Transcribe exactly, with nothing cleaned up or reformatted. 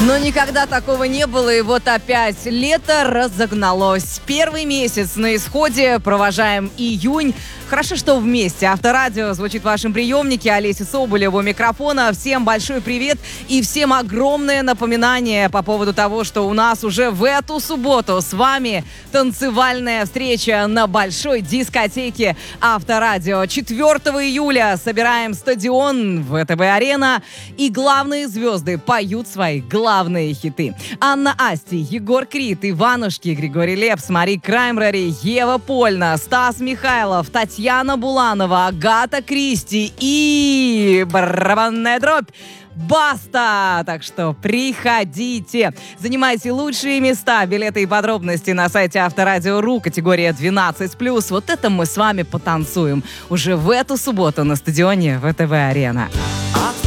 Но никогда такого не было, и вот опять лето разогналось. Первый месяц на исходе, провожаем июнь. Хорошо, что вместе. Авторадио звучит в вашем приемнике. Олеся Соболева у микрофона. Всем большой привет и всем огромное напоминание по поводу того, что у нас уже в эту субботу с вами танцевальная встреча на большой дискотеке Авторадио. четвёртого июля собираем стадион ВТБ-арена, и главные звезды поют свои главные хиты. Анна Асти, Егор Крид, Иванушки, Григорий Лепс, Мари Краймбрери, Ева Польна, Стас Михайлов, Татьяна Буланова, Агата Кристи и барабанная дробь Баста! Так что приходите, занимайте лучшие места. Билеты и подробности на сайте Авторадио точка ру, категория двенадцать плюс. Вот это мы с вами потанцуем уже в эту субботу на стадионе ВТБ-арена.